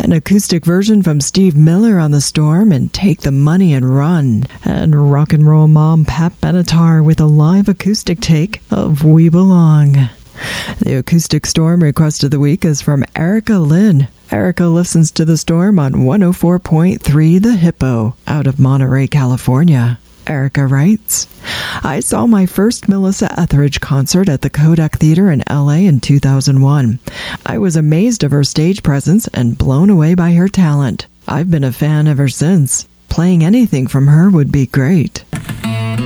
An acoustic version from Steve Miller on The Storm and Take the Money and Run. And rock and roll mom Pat Benatar with a live acoustic take of We Belong. The acoustic Storm request of the week is from Erica Lynn. Erica listens to The Storm on 104.3 The Hippo out of Monterey, California. Erica writes, I saw my first Melissa Etheridge concert at the Kodak Theater in LA in 2001. I was amazed of her stage presence and blown away by her talent. I've been a fan ever since. Playing anything from her would be great.